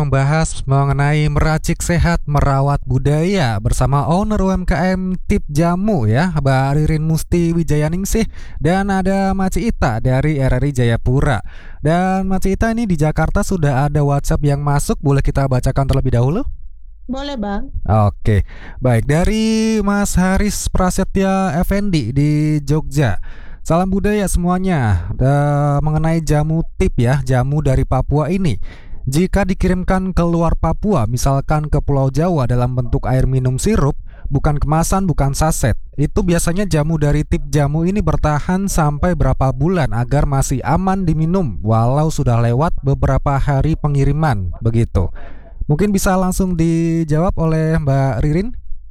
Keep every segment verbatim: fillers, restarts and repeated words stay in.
membahas mengenai meracik sehat merawat budaya bersama owner U M K M Tip Jamu ya, Mbak Ririn Musti Wijayaningsih, dan ada Maci Ita dari R R I Jayapura. Dan Maci Ita, ini di Jakarta sudah ada WhatsApp yang masuk, boleh kita bacakan terlebih dahulu? Boleh Bang. Oke, baik, dari Mas Haris Prasetya Effendi di Jogja. Salam budaya semuanya. Da, mengenai jamu tip ya, jamu dari Papua ini, jika dikirimkan ke luar Papua, misalkan ke Pulau Jawa dalam bentuk air minum sirup, bukan kemasan, bukan saset, itu biasanya jamu dari tip jamu ini bertahan sampai berapa bulan agar masih aman diminum walau sudah lewat beberapa hari pengiriman, begitu. Mungkin bisa langsung dijawab oleh Mbak Ririn.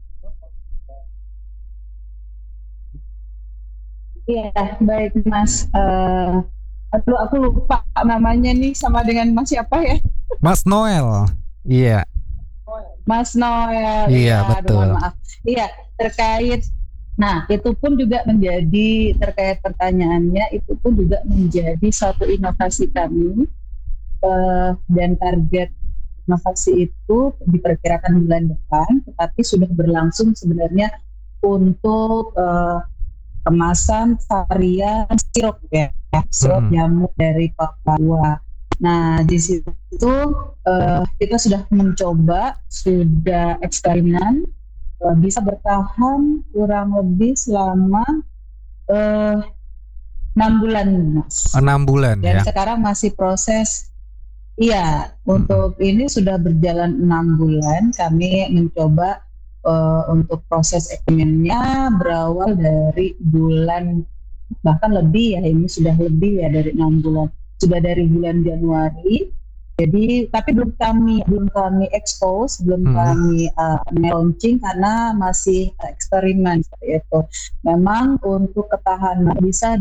Iya, baik Mas. Uh, aduh, aku lupa namanya nih, sama dengan Mas siapa ya? Mas Noel. Iya. Mas Noel. Iya, ya, betul. Aduh, maaf. Iya, terkait. Nah, itu pun juga menjadi terkait pertanyaannya, itu pun juga menjadi satu inovasi kami, uh, dan target inovasi itu diperkirakan bulan depan, tetapi sudah berlangsung sebenarnya untuk uh, kemasan varian sirup ya, sirup hmm. jamu dari Papua. Nah, di situ uh, kita sudah mencoba, sudah eksperimen, uh, bisa bertahan kurang lebih selama uh, enam bulan, Mas. enam bulan Dan ya. sekarang masih proses. Iya, hmm. untuk ini sudah berjalan enam bulan. Kami mencoba Uh, untuk proses eksperimennya berawal dari bulan, bahkan lebih ya, ini sudah lebih ya dari enam bulan, sudah dari bulan Januari. Jadi tapi belum kami belum kami expose, belum hmm. kami uh, launching karena masih eksperimen seperti itu. Memang untuk ketahanan bisa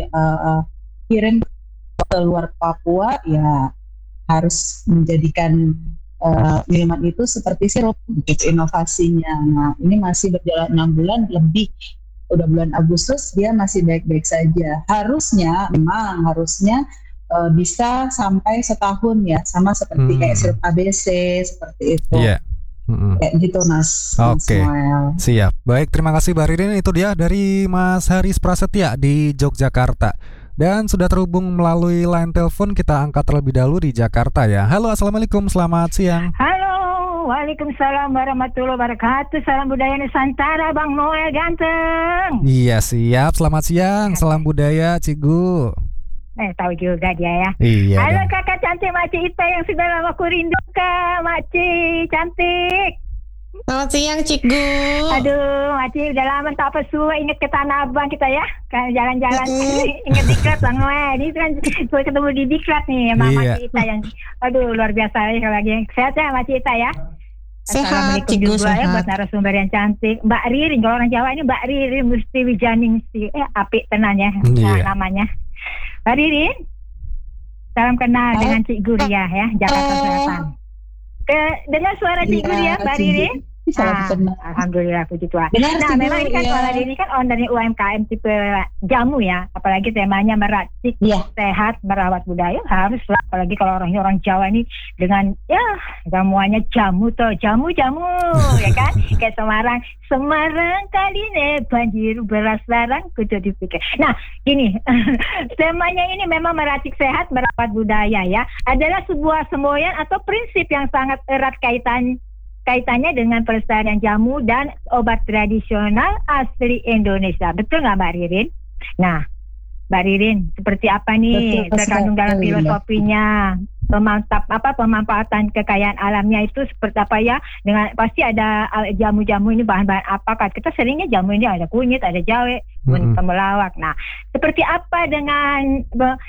dikirim uh, ke luar Papua ya harus menjadikan Uh, minuman itu seperti sirup, gitu inovasinya. Nah, ini masih berjalan enam bulan lebih, udah bulan Agustus dia masih baik-baik saja. Harusnya, memang harusnya uh, bisa sampai setahun ya, sama seperti hmm. kayak sirup A B C seperti itu. Iya. Yeah. Mm-hmm. Kayak gitu Mas. Oke, okay. Siap. Baik, terima kasih Mbak Ririn. Itu dia dari Mas Haris Prasetya di Yogyakarta. Dan sudah terhubung melalui line telepon, kita angkat terlebih dahulu di Jakarta ya. Halo, assalamualaikum, selamat siang. Halo, waalaikumsalam warahmatullahi wabarakatuh. Salam budaya Nusantara, Bang Noel ganteng. Iya, siap. Selamat siang, salam budaya Cigu. Eh, tahu juga dia ya. Iya. Halo dan... kakak cantik Maci Ita yang sudah lama aku rindukan, Maci cantik. Selamat siang Cikgu. Aduh, Maci udah lama tak apa suah ingat ke Tanah Abang kita ya. Kan jalan-jalan mm-hmm. ingat diklat Bang Noel. Ini kan gue ketemu di diklat nih sama iya. Maci Ita yang aduh luar biasa ya lagi. Sehat ya Maci Ita ya. Sehat Cikgu juga ya buat narasumber yang cantik. Mbak Ririn, kalau orang Jawa ini Mbak Ririn Musti Wijayaningsih. Eh apik tenan ya nah, iya. namanya. Mbak Ririn, salam kenal oh. dengan Cik Guria ya, Jakarta Selatan. Ke dengar suara Cik Guria, Mbak Ririn? Ah, Alhamdulillah puji Tuhan. Nah, memang ini kan soal ini kan ownernya U M K M tipe jamu ya, apalagi temanya meracik yeah. sehat merawat budaya, haruslah apalagi kalau orangnya orang Jawa ini dengan ya semuanya jamu toh, jamu-jamu ya kan, kayak Semarang, Semarang kali ini banjir beras larang kudu dipikir. Nah, gini, temanya ini memang meracik sehat merawat budaya ya, adalah sebuah semboyan atau prinsip yang sangat erat kaitan kaitannya dengan pelestarian jamu dan obat tradisional asli Indonesia. Betul nggak Mbak Ririn? Nah, Mbak Ririn, seperti apa nih betul, terkandung dalam filosofinya pemantap apa pemanfaatan kekayaan alamnya itu seperti apa ya? Dengan pasti ada jamu-jamu ini bahan-bahan apa kan? Kita seringnya jamu ini ada kunyit, ada jahe, mm-hmm. temulawak. Nah, seperti apa dengan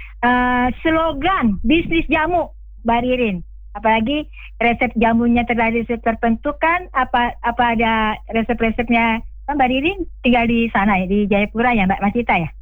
uh, slogan bisnis jamu, Mbak Ririn? Apalagi resep jamunya terlalu resep tertentu kan, apa apa ada resep-resepnya kan Mbak Ririn tinggal di sana ya, di Jayapura ya Mbak Mas Ita ya?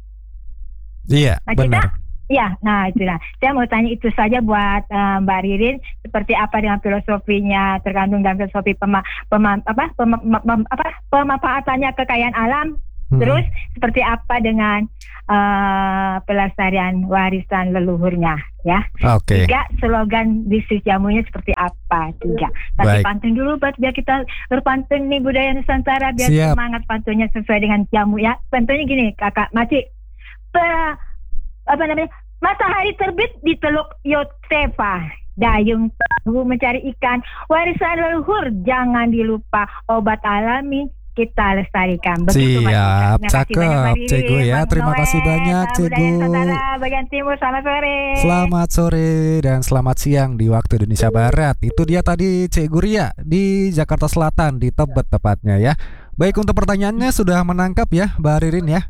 Iya, Mas benar. Ita? Ya, nah itulah. Saya mau tanya itu saja buat uh, Mbak Ririn, seperti apa dengan filosofinya terkandung dalam filosofi pema, pema, apa, pema, pema, apa pemanfaatannya kekayaan alam Hmm. Terus seperti apa dengan uh, pelestarian warisan leluhurnya ya. Oke. Tiga, slogan bisnis jamunya seperti apa? Tiga. Tapi Baik. pantun dulu buat biar kita berpantun nih budaya Nusantara biar Siap. semangat pantunnya sesuai dengan jamu ya. Pantunnya gini Kakak Maci. Pe- apa namanya? Matahari terbit di Teluk Yotefa. Dayung tahu mencari ikan. Warisan leluhur jangan dilupa. Obat alami kita lestarikan. Begitu, Mas. Siap, Terima kasih banyak, cakep, Mbak Cegu Riri, ya. Bang Terima Noel, kasih banyak, salam Cegu. budaya Nusantara bagian timur. Selamat sore. Selamat sore dan selamat siang di waktu Indonesia Barat. Itu dia tadi Cegu Ria di Jakarta Selatan, di Tebet tepatnya ya. Baik, untuk pertanyaannya sudah menangkap ya, Mbak Ririn ya.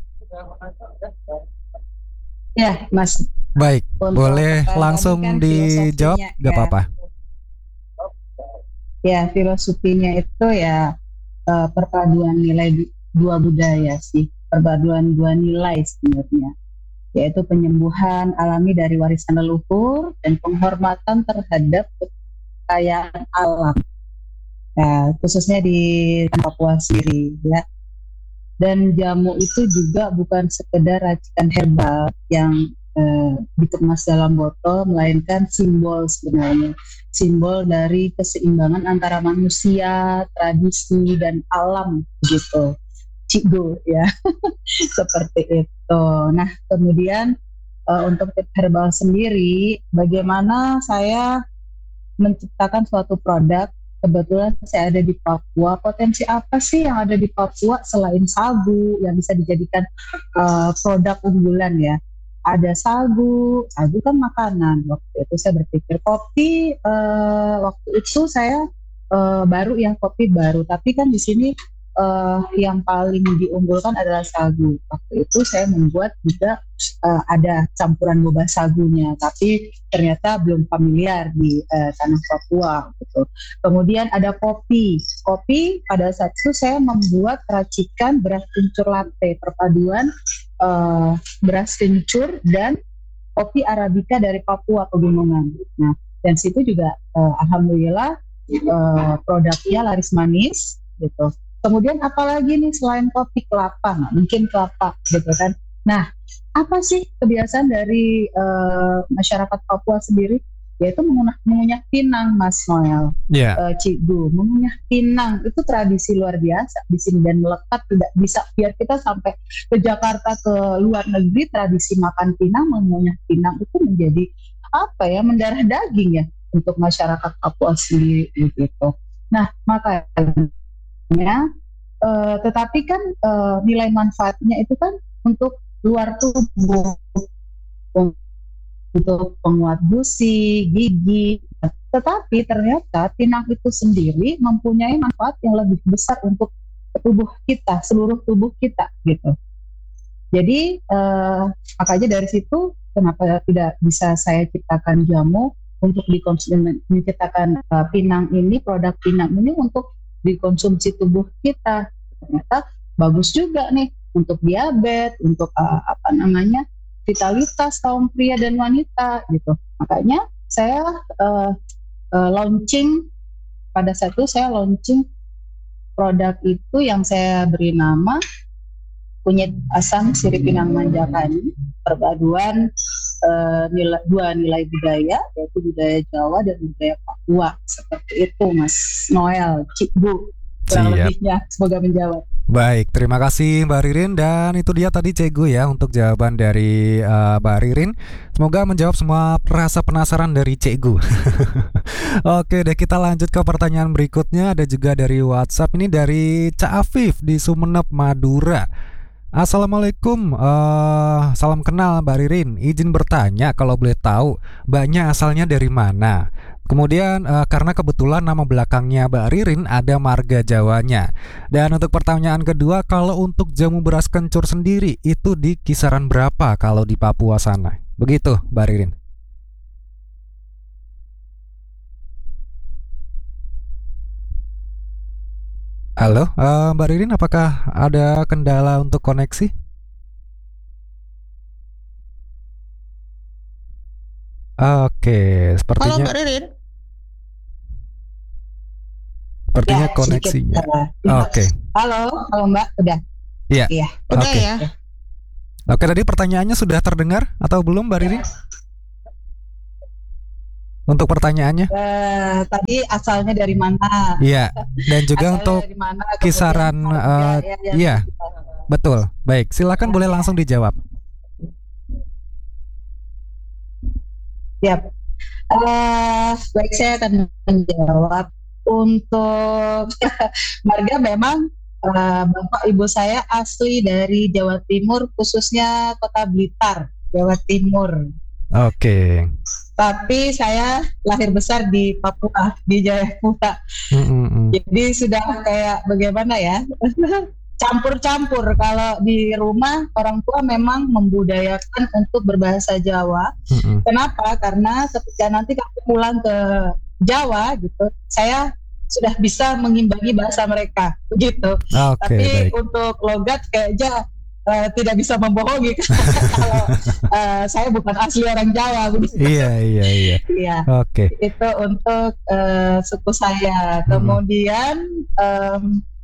Ya, Mas. Baik, Untuk boleh pertanyaan langsung kan dijawab, filosofinya, gak ya. apa-apa. Ya, filosofinya itu ya eh, perpaduan nilai du- dua budaya sih, perpaduan dua nilai sebenarnya, yaitu penyembuhan alami dari warisan leluhur dan penghormatan terhadap kekayaan alam, ya, khususnya di Papua sendiri ya. Dan jamu itu juga bukan sekedar racikan herbal yang eh, dikemas dalam botol, melainkan simbol sebenarnya, simbol dari keseimbangan antara manusia, tradisi dan alam gitu, Cikgu ya. Seperti itu. Nah, kemudian eh, untuk tip herbal sendiri, bagaimana saya menciptakan suatu produk. Kebetulan saya ada di Papua. Potensi apa sih yang ada di Papua selain sagu yang bisa dijadikan uh, produk unggulan ya? Ada sagu, sagu kan makanan. Waktu itu saya berpikir kopi. Uh, waktu itu saya uh, baru ya kopi baru. Tapi kan di sini uh, yang paling diunggulkan adalah sagu. Waktu itu saya membuat juga uh, ada campuran boba sagunya. Tapi ternyata belum familiar di uh, tanah Papua gitu. Kemudian ada kopi. Kopi pada saat itu saya membuat racikan beras kencur latte, perpaduan uh, beras kencur dan kopi arabica dari Papua pegunungan. Nah, dan situ juga uh, alhamdulillah uh, produknya laris manis gitu. Kemudian apalagi nih selain kopi, kelapa, nah, mungkin kelapa gitu kan. Nah, apa sih kebiasaan dari uh, masyarakat Papua sendiri? Yaitu mengunyah, mengunyah pinang, Mas Noel, Ya. uh, Cikgu. Mengunyah pinang itu tradisi luar biasa di sini dan melekat, tidak bisa biar kita sampai ke Jakarta, ke luar negeri, tradisi makan pinang, mengunyah pinang itu menjadi apa ya, mendarah daging ya untuk masyarakat Papua sendiri gitu. Nah, makanya uh, tetapi kan uh, nilai manfaatnya itu kan untuk luar tubuh, untuk penguat gusi, gigi. Tetapi ternyata pinang itu sendiri mempunyai manfaat yang lebih besar untuk tubuh kita, seluruh tubuh kita gitu. Jadi eh, makanya dari situ kenapa tidak bisa saya ciptakan jamu untuk dikonsumsi, menciptakan uh, pinang ini, produk pinang ini untuk dikonsumsi tubuh kita. Ternyata bagus juga nih untuk diabetes, untuk uh, apa namanya, vitalitas kaum pria dan wanita gitu. Makanya saya uh, uh, launching, pada saat itu saya launching produk itu yang saya beri nama kunyit asam sirih pinang manjakani, perpaduan uh, nilai, dua nilai budaya, yaitu budaya Jawa dan budaya Papua. Seperti itu Mas Noel, Cikgu, kurang lebihnya. Semoga menjawab. Baik, terima kasih Mbak Ririn. Dan itu dia tadi Cegu ya untuk jawaban dari uh, Mbak Ririn. Semoga menjawab semua rasa penasaran dari Cegu. Oke deh, kita lanjut ke pertanyaan berikutnya. Ada juga dari WhatsApp. Ini dari Cak Afif di Sumeneb, Madura. Assalamualaikum, uh, salam kenal Mbak Ririn. Izin bertanya kalau boleh tahu mbaknya asalnya dari mana? Kemudian uh, karena kebetulan nama belakangnya Mbak Ririn ada marga Jawanya. Dan untuk pertanyaan kedua, kalau untuk jamu beras kencur sendiri itu di kisaran berapa kalau di Papua sana? Begitu Mbak Ririn. Halo, uh, Mbak Ririn, apakah ada kendala untuk koneksi? Oke, sepertinya. Halo Mbak Ririn. Sepertinya Ya, koneksinya. sedikit, uh, Oke. Halo, halo Mbak, udah. Iya. Iya. Udah Oke. ya. Oke, tadi pertanyaannya sudah terdengar atau belum, Mbak Ririn? Untuk pertanyaannya? Eh, tadi asalnya dari mana? Iya. Dan juga Asalnya untuk dari mana? Kemudian kisaran, harga eh, ya, yang iya. kita- betul. Baik, silakan boleh langsung dijawab. Siap. Eh, baik, saya akan menjawab. Untuk marga memang eh, bapak ibu saya asli dari Jawa Timur, khususnya Kota Blitar, Jawa Timur. Oke. Tapi saya lahir besar di Papua, di Jayapura. Mm, mm, mm. Jadi sudah kayak bagaimana ya? Campur-campur. Kalau di rumah orang tua memang membudayakan untuk berbahasa Jawa. Mm, mm. Kenapa? Karena ketika nanti kamu pulang ke Jawa gitu, saya sudah bisa mengimbangi bahasa mereka, begitu. Oke, Tapi baik. untuk logat kayaknya eh, tidak bisa membohongi kalau eh, saya bukan asli orang Jawa, begitu. Iya, iya, iya. Iya, Oke. itu untuk eh, suku saya. Mm-mm. Kemudian em,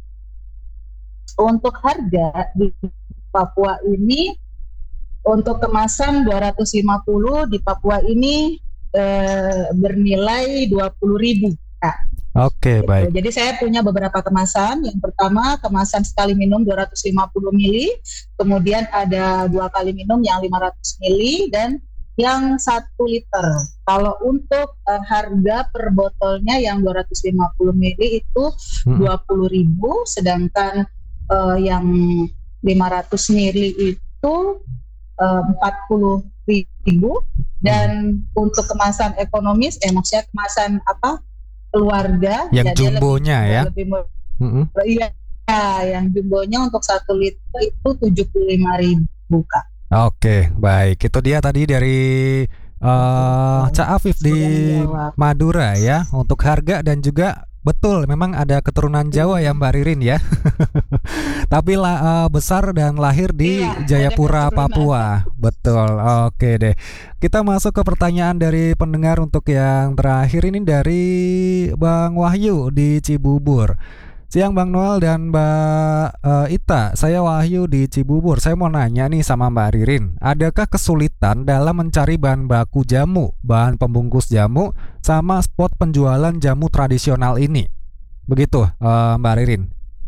untuk harga di Papua ini, untuk kemasan dua ratus lima puluh di Papua ini eh, bernilai dua puluh ribu. Oke, Gitu. baik. Jadi saya punya beberapa kemasan. Yang pertama kemasan sekali minum dua ratus lima puluh mili, kemudian ada dua kali minum yang lima ratus mili, dan yang satu liter. Kalau untuk uh, harga per botolnya yang dua ratus lima puluh mili itu Mm-mm. dua puluh ribu, sedangkan uh, yang lima ratus mili itu uh, empat puluh ribu, dan untuk kemasan ekonomis, eh maksudnya kemasan apa? Keluarga, Yang jadi jumbonya lebih, ya. lebih murah. Mm-mm. Iya, yang jumbonya untuk satu liter itu tujuh puluh lima ribu, Kak. Oke, baik. Itu dia tadi dari eh Cak Afif di Menjawab. Madura ya. Untuk harga dan juga betul memang ada keturunan Jawa ya Mbak Ririn ya. Tapi lah eh, besar dan lahir di Iya, Jayapura, ada keturunan. Papua. Betul. Oke deh. Kita masuk ke pertanyaan dari pendengar untuk yang terakhir ini dari Bang Wahyu di Cibubur. Siang Bang Noel dan Mbak eh, Ita, saya Wahyu di Cibubur. Saya mau nanya nih sama Mbak Ririn, adakah kesulitan dalam mencari bahan baku jamu, bahan pembungkus jamu, sama spot penjualan jamu tradisional ini? Begitu eh, Mbak Ririn.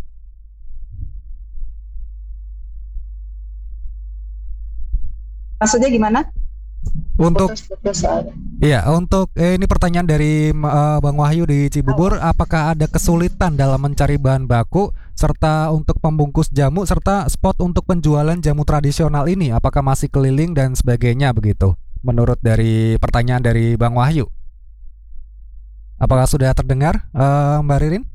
Maksudnya gimana? Untuk Putus-putus soalnya. Iya, untuk eh, ini pertanyaan dari eh, Bang Wahyu di Cibubur, apakah ada kesulitan dalam mencari bahan baku serta untuk pembungkus jamu serta spot untuk penjualan jamu tradisional ini, apakah masih keliling dan sebagainya begitu? Menurut dari pertanyaan dari Bang Wahyu. Apakah sudah terdengar eh, Mbak Ririn?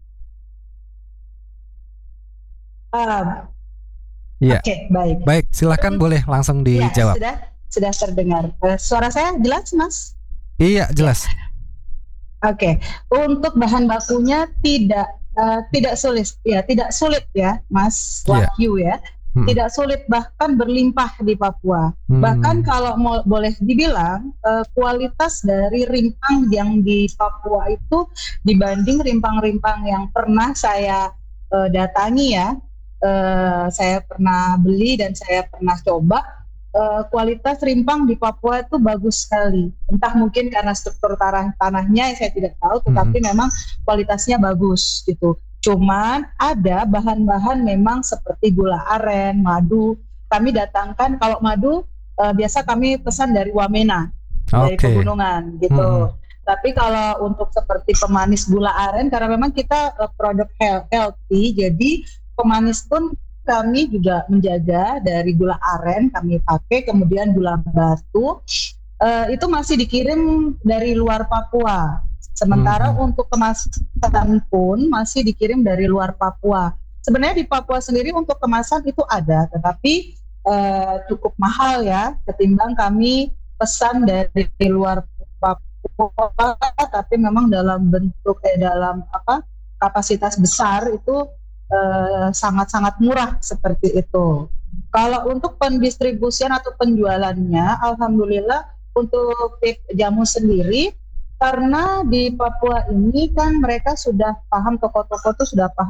Ah, Iya. Oke, baik. Baik, silahkan boleh langsung Iya, dijawab. sudah sudah terdengar. Eh, suara saya jelas, Mas? Iya, jelas. Oke, untuk bahan bakunya tidak eh, tidak sulit, ya tidak sulit ya, Mas Iya. Wahyu ya, Hmm. tidak sulit, bahkan berlimpah di Papua. Hmm. Bahkan kalau mau boleh dibilang eh, kualitas dari rimpang yang di Papua itu dibanding rimpang-rimpang yang pernah saya eh, datangi ya, eh, saya pernah beli dan saya pernah coba. Uh, kualitas rimpang di Papua itu bagus sekali. Entah mungkin karena struktur tanah tanahnya saya tidak tahu, tetapi Mm-hmm. memang kualitasnya bagus gitu. Cuman ada bahan-bahan memang seperti gula aren, madu. Kami datangkan kalau madu uh, biasa kami pesan dari Wamena, dari Oke. pegunungan gitu. Mm-hmm. Tapi kalau untuk seperti pemanis gula aren, karena memang kita uh, produk healthy, jadi pemanis pun kami juga menjaga dari gula aren kami pakai, kemudian gula batu uh, itu masih dikirim dari luar Papua. Sementara Hmm. untuk kemasan pun masih dikirim dari luar Papua. Sebenarnya di Papua sendiri untuk kemasan itu ada, tetapi uh, cukup mahal ya ketimbang kami pesan dari luar Papua, tapi memang dalam bentuk eh dalam apa kapasitas besar itu Uh, sangat-sangat murah seperti itu. Kalau untuk pendistribusian atau penjualannya, alhamdulillah untuk jamu sendiri, karena di Papua ini kan mereka sudah paham, toko-toko itu sudah paham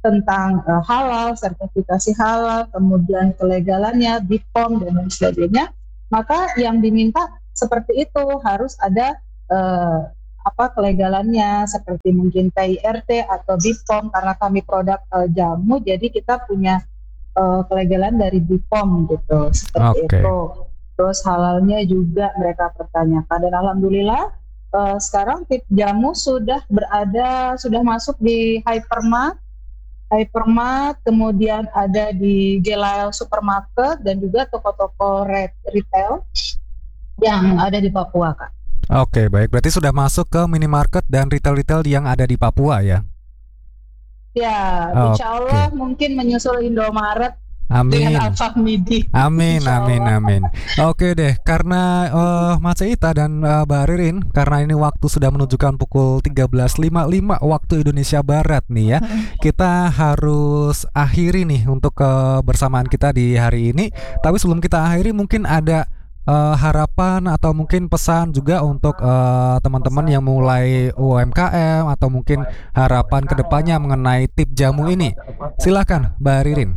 tentang uh, halal, sertifikasi halal, kemudian kelegalannya, B P O M dan lain sebagainya, maka yang diminta seperti itu, harus ada uh, apa kelegalannya, seperti mungkin P I R T atau B P O M, karena kami produk uh, jamu, jadi kita punya uh, kelegalan dari B P O M gitu, seperti Oke. itu. Terus halalnya juga mereka pertanyakan, dan alhamdulillah uh, sekarang tip jamu sudah berada, sudah masuk di hypermart, hypermart, kemudian ada di Gelail supermarket dan juga toko-toko retail yang ada di Papua, Kak. Oke, baik. Berarti sudah masuk ke minimarket dan retail-retail yang ada di Papua ya? Ya, Oke. insya Allah mungkin menyusul Indomaret Amin. dengan Alfamidi. Amin, Insya amin, Allah. amin. Oke deh, karena uh, Mas Eita dan uh, Mbak Ririn, karena ini waktu sudah menunjukkan pukul tiga belas lima puluh lima waktu Indonesia Barat nih ya, kita harus akhiri nih untuk kebersamaan kita di hari ini. Tapi sebelum kita akhiri, mungkin ada uh, harapan atau mungkin pesan juga untuk uh, teman-teman yang mulai U M K M atau mungkin harapan kedepannya mengenai tip jamu ini. Silakan, Mbak Ririn.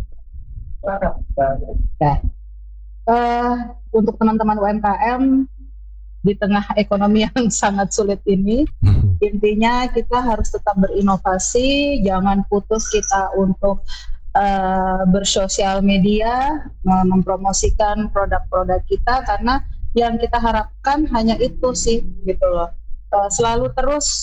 Ya. Uh, untuk teman-teman U M K M di tengah ekonomi yang sangat sulit ini, intinya kita harus tetap berinovasi, jangan putus kita untuk uh, bersosial media, mempromosikan produk-produk kita, karena yang kita harapkan hanya itu sih gitu loh. Uh, selalu terus